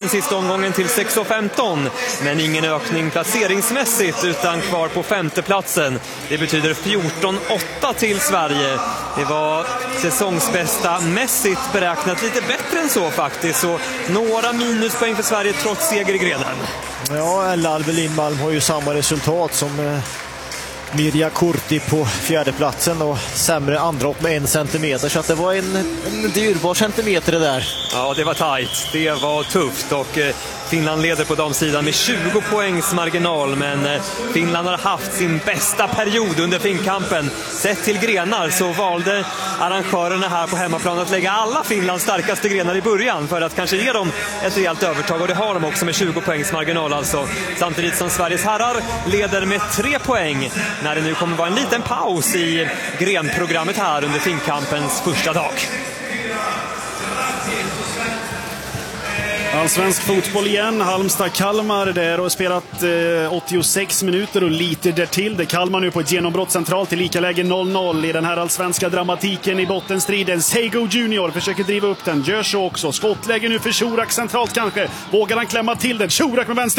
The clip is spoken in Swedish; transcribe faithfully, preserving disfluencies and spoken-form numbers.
sista omgången till sex femton, men ingen ökning placeringsmässigt utan kvar på femteplatsen. Det betyder fjorton åtta till Sverige. Det var säsongsbästa mässigt beräknat lite bättre än så faktiskt, så några minuspoäng för Sverige trots seger i grenen. Ja, Larve Lindmalm har ju samma resultat som eh, Mirja Kurti på fjärdeplatsen och sämre andropp med en centimeter, så att det var en, en dyrbar centimeter det där. Ja, det var tajt, det var tufft och eh, Finland leder på damsidan med tjugo poängs marginal, men eh, Finland har haft sin bästa period under finkampen. Sett till grenar så valde arrangörerna här på hemmaplan att lägga alla Finlands starkaste grenar i början för att kanske ge dem ett rejält övertag, och det har de också med tjugo poängs marginal alltså. Samtidigt som Sveriges herrar leder med tre poäng när det nu kommer vara en liten paus i grenprogrammet här under finkampens första dag. Allsvensk fotboll igen, Halmstad-Kalmar där och spelat eh, åttiosex minuter och lite därtill. Det Kalmar nu på ett genombrott centralt i lika läge noll noll i den här allsvenska dramatiken i bottenstriden. Seigo Junior försöker driva upp den, gör så också. Skottläge nu för Shurak centralt kanske. Vågar han klämma till den? Shurak med vänster